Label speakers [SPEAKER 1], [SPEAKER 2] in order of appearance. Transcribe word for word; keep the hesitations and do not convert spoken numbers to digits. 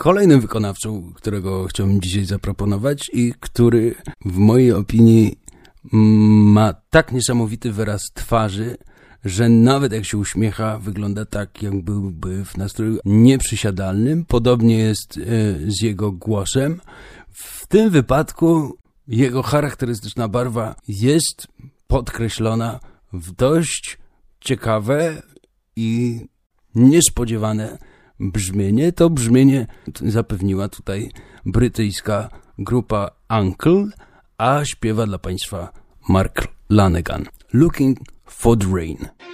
[SPEAKER 1] Kolejnym wykonawcą, którego chciałbym dzisiaj zaproponować i który w mojej opinii ma tak niesamowity wyraz twarzy, że nawet jak się uśmiecha, wygląda tak, jak byłby w nastroju nieprzysiadalnym. Podobnie jest z jego głosem. W tym wypadku jego charakterystyczna barwa jest podkreślona w dość ciekawe i niespodziewane brzmienie. To brzmienie zapewniła tutaj brytyjska grupa Uncle, a śpiewa dla Państwa Mark Lanegan. Looking for the Rain.